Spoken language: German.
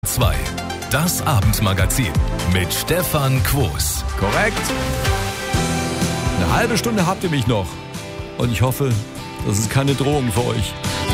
2. Das Abendmagazin mit Stefan Quos. Korrekt. Eine halbe Stunde habt ihr mich noch. Und ich hoffe, das ist keine Drohung für euch.